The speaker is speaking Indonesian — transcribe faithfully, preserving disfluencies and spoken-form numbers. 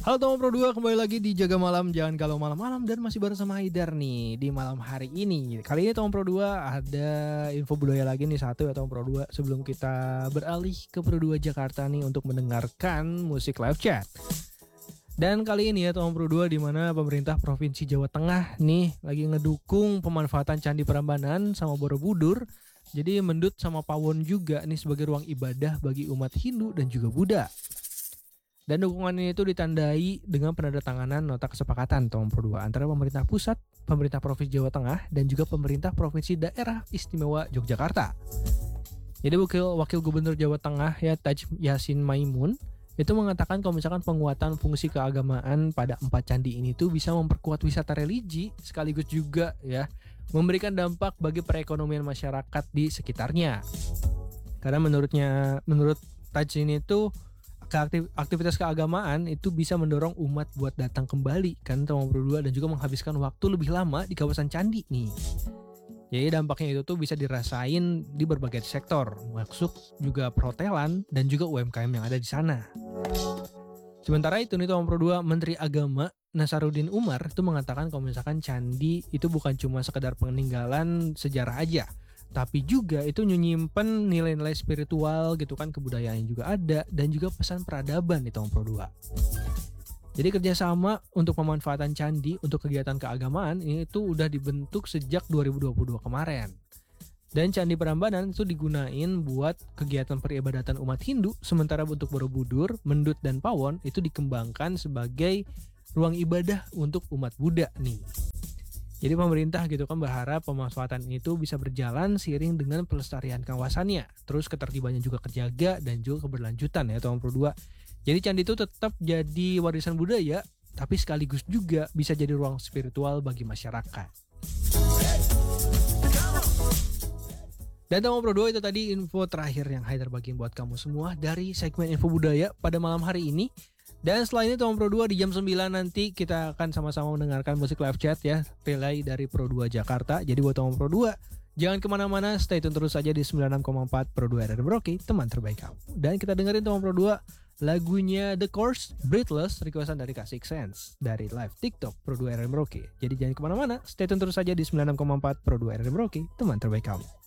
Halo teman Pro dua, kembali lagi di Jaga Malam Jangan Galau Malam-Malam. Dan masih bareng sama Haidar nih di malam hari ini. Kali ini teman Pro dua ada info budaya lagi nih satu ya teman Pro dua. Sebelum kita beralih ke Pro dua Jakarta nih untuk mendengarkan musik live chat. Dan kali ini ya teman Pro dua, di mana pemerintah Provinsi Jawa Tengah nih lagi ngedukung pemanfaatan Candi Prambanan sama Borobudur. Jadi Mendut sama Pawon juga nih sebagai ruang ibadah bagi umat Hindu dan juga Buddha. Dan dukungan ini itu ditandai dengan penandatanganan nota kesepakatan tahun Pro dua antara pemerintah pusat, pemerintah Provinsi Jawa Tengah, dan juga pemerintah Provinsi Daerah Istimewa Yogyakarta. Jadi wakil, wakil Gubernur Jawa Tengah ya Taj Yasin Maimun itu mengatakan kalau misalkan penguatan fungsi keagamaan pada empat candi ini tuh bisa memperkuat wisata religi sekaligus juga ya memberikan dampak bagi perekonomian masyarakat di sekitarnya. Karena menurutnya menurut Taj ini tuh aktivitas keagamaan itu bisa mendorong umat buat datang kembali kan teman Pro dua dan juga menghabiskan waktu lebih lama di kawasan candi nih. Jadi dampaknya itu tuh bisa dirasain di berbagai sektor, masuk juga perhotelan dan juga U M K M yang ada di sana. Sementara itu nih teman Pro dua, Menteri Agama Nasaruddin Umar itu mengatakan kalau misalkan candi itu bukan cuma sekedar peninggalan sejarah aja, tapi juga itu nyimpen nilai-nilai spiritual gitu kan, kebudayaan juga ada, dan juga pesan peradaban di tahun Pro dua. Jadi kerjasama untuk pemanfaatan candi untuk kegiatan keagamaan ini itu udah dibentuk sejak dua ribu dua puluh dua kemarin. Dan Candi Prambanan itu digunain buat kegiatan peribadatan umat Hindu, sementara untuk Borobudur, Mendut, dan Pawon itu dikembangkan sebagai ruang ibadah untuk umat Buddha nih. Jadi pemerintah gitu kan berharap pemanfaatan itu bisa berjalan seiring dengan pelestarian kawasannya. Terus ketertibannya juga terjaga dan juga keberlanjutan ya teman Pro dua. Jadi candi itu tetap jadi warisan budaya, tapi sekaligus juga bisa jadi ruang spiritual bagi masyarakat. Dan teman Pro dua, itu tadi info terakhir yang Haidar bagiin buat kamu semua dari segmen info budaya pada malam hari ini. Dan setelah ini teman Pro dua di jam sembilan nanti kita akan sama-sama mendengarkan musik live chat ya, relay dari Pro dua Jakarta. Jadi buat teman Pro dua, jangan kemana-mana, stay tune terus saja di sembilan puluh enam koma empat Pro dua R R Merauke, teman terbaik kamu. Dan kita dengerin teman Pro dua lagunya The Course, Breathless, requestan dari Kak Six Sense dari live TikTok Pro dua R R Merauke. Jadi jangan kemana-mana, stay tune terus saja di sembilan puluh enam koma empat Pro dua R R Merauke, teman terbaik kamu.